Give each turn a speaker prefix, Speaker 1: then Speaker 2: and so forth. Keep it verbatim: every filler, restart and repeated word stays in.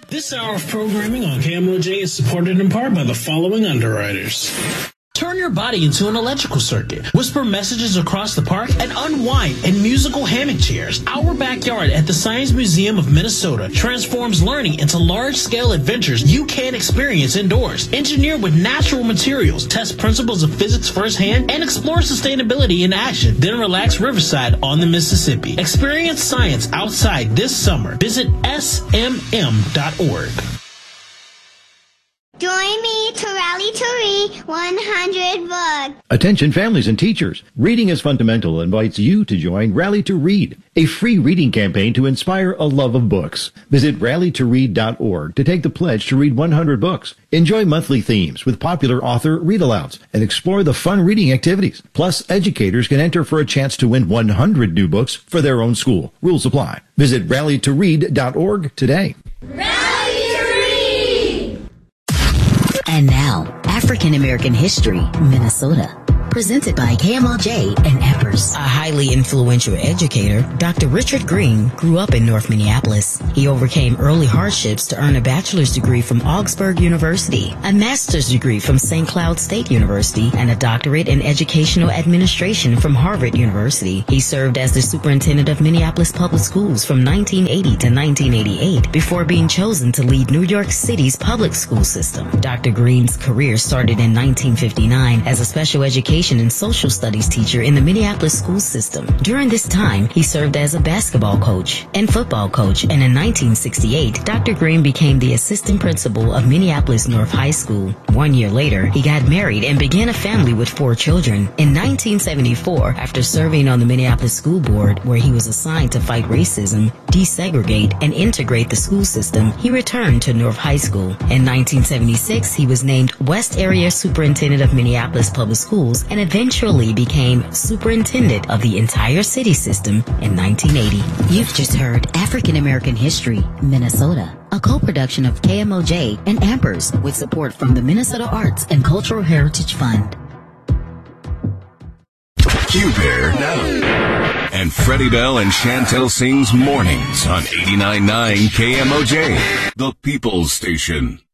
Speaker 1: This hour of programming on K M O J is supported in part by the following underwriters. Turn your body into an electrical circuit. Whisper messages across the park and unwind in musical hammock chairs. Our backyard at the Science Museum of Minnesota transforms learning into large-scale adventures you can't experience indoors. Engineered with natural materials, test principles of physics firsthand, and explore sustainability in action. Then relax riverside on the Mississippi. Experience science outside this summer. Visit S M M dot org.
Speaker 2: Join me to rally to read one hundred books.
Speaker 3: Attention families and teachers. Reading is Fundamental invites you to join Rally to Read, a free reading campaign to inspire a love of books. Visit rally to read dot org to take the pledge to read one hundred books. Enjoy monthly themes with popular author read-alouds and explore the fun reading activities. Plus, educators can enter for a chance to win one hundred new books for their own school. Rules apply. Visit rally to read dot org today.
Speaker 2: Rally to read!
Speaker 4: And now, African American History, Minnesota. Presented by K M O J and Eppers.
Speaker 5: A highly influential educator, Doctor Richard Green grew up in North Minneapolis. He overcame early hardships to earn a bachelor's degree from Augsburg University, a master's degree from Saint Cloud State University, and a doctorate in educational administration from Harvard University. He served as the superintendent of Minneapolis Public Schools from nineteen eighty to nineteen eighty-eight before being chosen to lead New York City's public school system. Doctor Green's career started in nineteen fifty-nine as a special education and social studies teacher in the Minneapolis school system. During this time, he served as a basketball coach and football coach, and in nineteen sixty-eight, Doctor Green became the assistant principal of Minneapolis North High School. One year later, he got married and began a family with four children. In nineteen seventy-four, after serving on the Minneapolis School Board, where he was assigned to fight racism, desegregate, and integrate the school system, he returned to North High School. In nineteen seventy-six, he was named West Area Superintendent of Minneapolis Public Schools and eventually became superintendent of the entire city system in nineteen eighty.
Speaker 4: You've just heard African American History, Minnesota, a co-production of K M O J and Ampers with support from the Minnesota Arts and Cultural Heritage Fund.
Speaker 6: Q Bear now. And Freddie Bell and Chantel Singh's mornings on eighty-nine point nine K M O J, the People's Station.